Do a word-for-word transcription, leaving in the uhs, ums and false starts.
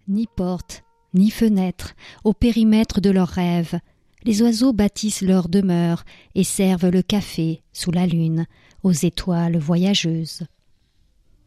Ni porte, ni fenêtre, au périmètre de leurs rêves, les oiseaux bâtissent leur demeure et servent le café sous la lune aux étoiles voyageuses.